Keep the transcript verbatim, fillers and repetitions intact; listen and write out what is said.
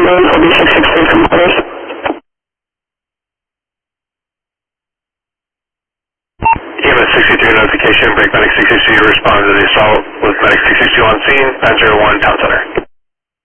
ambulance will be six six three from Motors. E M S six six three notification, break medic six six two, respond to the assault with medic six six two on scene, nine zero one, Town Center.